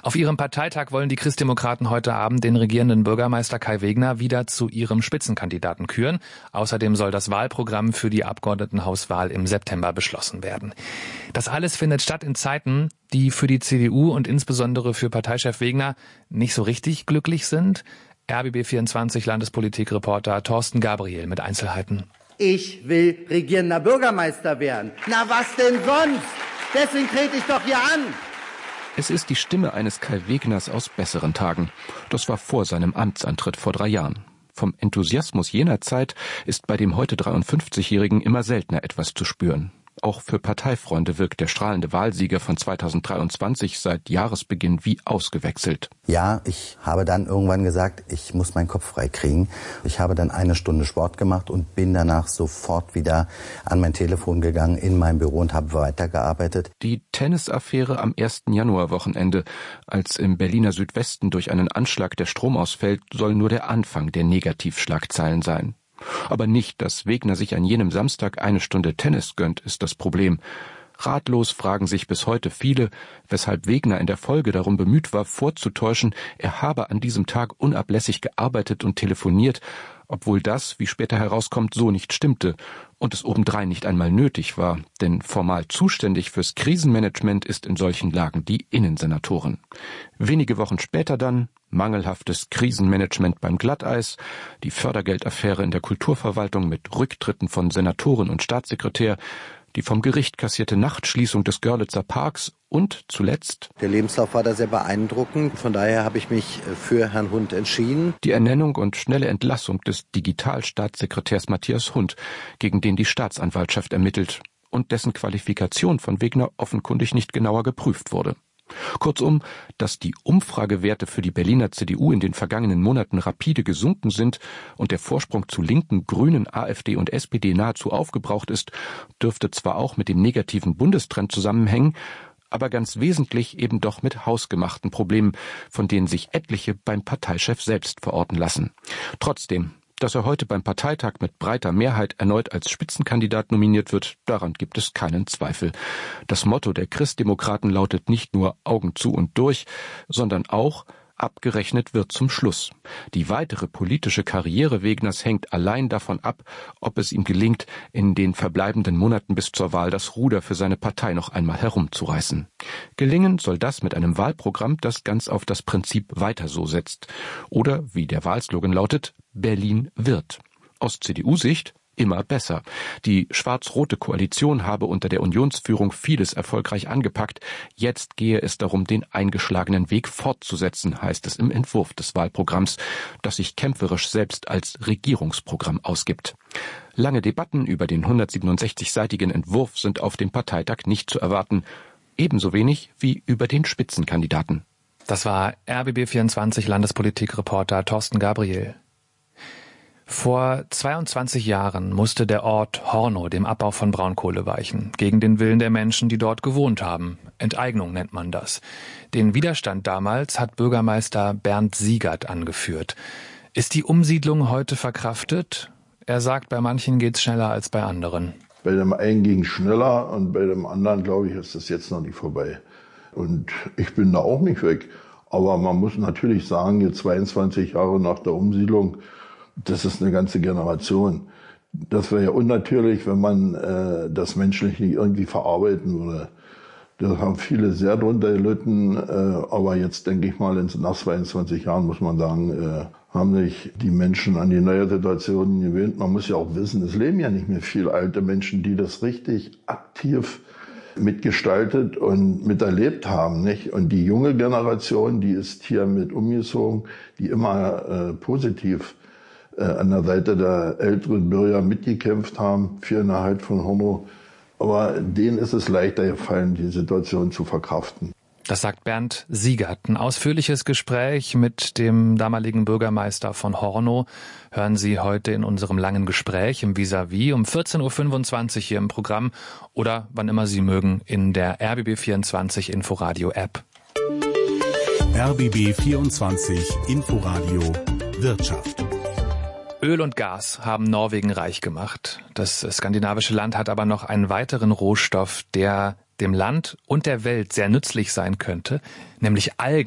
Auf ihrem Parteitag wollen die Christdemokraten heute Abend den regierenden Bürgermeister Kai Wegner wieder zu ihrem Spitzenkandidaten küren. Außerdem soll das Wahlprogramm für die Abgeordnetenhauswahl im September beschlossen werden. Das alles findet statt in Zeiten, die für die CDU und insbesondere für Parteichef Wegner nicht so richtig glücklich sind. RBB24 Landespolitikreporter Thorsten Gabriel mit Einzelheiten. Ich will regierender Bürgermeister werden. Na, was denn sonst? Deswegen trete ich doch hier an. Es ist die Stimme eines Kai Wegners aus besseren Tagen. Das war vor seinem Amtsantritt vor 3 Jahren. Vom Enthusiasmus jener Zeit ist bei dem heute 53-Jährigen immer seltener etwas zu spüren. Auch für Parteifreunde wirkt der strahlende Wahlsieger von 2023 seit Jahresbeginn wie ausgewechselt. Ja, ich habe dann irgendwann gesagt, ich muss meinen Kopf frei kriegen. Ich habe dann 1 Stunde Sport gemacht und bin danach sofort wieder an mein Telefon gegangen, in mein Büro und habe weitergearbeitet. Die Tennisaffäre am 1. Januarwochenende, als im Berliner Südwesten durch einen Anschlag der Strom ausfällt, soll nur der Anfang der Negativschlagzeilen sein. Aber nicht, dass Wegner sich an jenem Samstag 1 Stunde Tennis gönnt, ist das Problem. Ratlos fragen sich bis heute viele, weshalb Wegner in der Folge darum bemüht war, vorzutäuschen, er habe an diesem Tag unablässig gearbeitet und telefoniert, obwohl das, wie später herauskommt, so nicht stimmte und es obendrein nicht einmal nötig war, denn formal zuständig fürs Krisenmanagement ist in solchen Lagen die Innensenatorin. Wenige Wochen später dann mangelhaftes Krisenmanagement beim Glatteis, die Fördergeldaffäre in der Kulturverwaltung mit Rücktritten von Senatorin und Staatssekretär, die vom Gericht kassierte Nachtschließung des Görlitzer Parks und zuletzt Der Lebenslauf war da sehr beeindruckend, von daher habe ich mich für Herrn Hund entschieden. Die Ernennung und schnelle Entlassung des Digitalstaatssekretärs Matthias Hund, gegen den die Staatsanwaltschaft ermittelt und dessen Qualifikation von Wegner offenkundig nicht genauer geprüft wurde. Kurzum, dass die Umfragewerte für die Berliner CDU in den vergangenen Monaten rapide gesunken sind und der Vorsprung zu Linken, Grünen, AfD und SPD nahezu aufgebraucht ist, dürfte zwar auch mit dem negativen Bundestrend zusammenhängen, aber ganz wesentlich eben doch mit hausgemachten Problemen, von denen sich etliche beim Parteichef selbst verorten lassen. Trotzdem, dass er heute beim Parteitag mit breiter Mehrheit erneut als Spitzenkandidat nominiert wird, daran gibt es keinen Zweifel. Das Motto der Christdemokraten lautet nicht nur Augen zu und durch, sondern auch abgerechnet wird zum Schluss. Die weitere politische Karriere Wegners hängt allein davon ab, ob es ihm gelingt, in den verbleibenden Monaten bis zur Wahl das Ruder für seine Partei noch einmal herumzureißen. Gelingen soll das mit einem Wahlprogramm, das ganz auf das Prinzip weiter so setzt. Oder, wie der Wahlslogan lautet, Berlin wird. Aus CDU-Sicht immer besser. Die schwarz-rote Koalition habe unter der Unionsführung vieles erfolgreich angepackt. Jetzt gehe es darum, den eingeschlagenen Weg fortzusetzen, heißt es im Entwurf des Wahlprogramms, das sich kämpferisch selbst als Regierungsprogramm ausgibt. Lange Debatten über den 167-seitigen Entwurf sind auf dem Parteitag nicht zu erwarten. Ebenso wenig wie über den Spitzenkandidaten. Das war RBB24 Landespolitikreporter Thorsten Gabriel. Vor 22 Jahren musste der Ort Hornow dem Abbau von Braunkohle weichen, gegen den Willen der Menschen, die dort gewohnt haben. Enteignung nennt man das. Den Widerstand damals hat Bürgermeister Bernd Siegert angeführt. Ist die Umsiedlung heute verkraftet? Er sagt, bei manchen geht's schneller als bei anderen. Bei dem einen ging es schneller und bei dem anderen, glaube ich, ist das jetzt noch nicht vorbei. Und ich bin da auch nicht weg. Aber man muss natürlich sagen, jetzt 22 Jahre nach der Umsiedlung, das ist eine ganze Generation. Das wäre ja unnatürlich, wenn man das menschlich nicht irgendwie verarbeiten würde. Da haben viele sehr drunter gelitten, aber jetzt denke ich mal, nach 22 Jahren muss man sagen, haben sich die Menschen an die neue Situation gewöhnt. Man muss ja auch wissen, es leben ja nicht mehr viele alte Menschen, die das richtig aktiv mitgestaltet und miterlebt haben, nicht? Und die junge Generation, die ist hier mit umgezogen, die immer positiv an der Seite der älteren Bürger mitgekämpft haben für den Erhalt von Hornow. Aber denen ist es leichter gefallen, die Situation zu verkraften. Das sagt Bernd Siegert. Ein ausführliches Gespräch mit dem damaligen Bürgermeister von Hornow hören Sie heute in unserem langen Gespräch im Vis-à-vis um 14.25 Uhr hier im Programm oder wann immer Sie mögen in der RBB24 Inforadio App. RBB24 Inforadio Wirtschaft. Öl und Gas haben Norwegen reich gemacht. Das skandinavische Land hat aber noch einen weiteren Rohstoff, der dem Land und der Welt sehr nützlich sein könnte, nämlich Algen.